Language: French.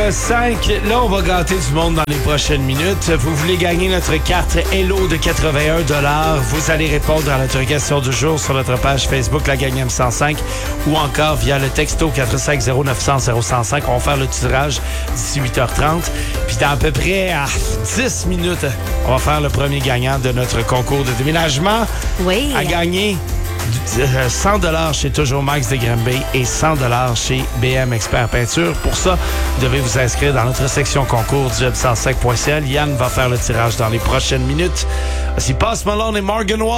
5. Là, on va gâter du monde dans les prochaines minutes. Vous voulez gagner notre carte Hello de 81 $. Vous allez répondre à notre question du jour sur notre page Facebook, La Gang M105, ou encore via le texto 450-900-0105. On va faire le tirage d'ici 8h30. Puis dans à peu près 10 minutes, on va faire le premier gagnant de notre concours de déménagement. Oui. À gagner 100 $ chez Toujours Max de Granby et 100 $ chez BM Expert Peinture. Pour ça, vous devez vous inscrire dans notre section concours du web105.ca. Yann va faire le tirage dans les prochaines minutes. Voici Post Malone et Morgan Wallen.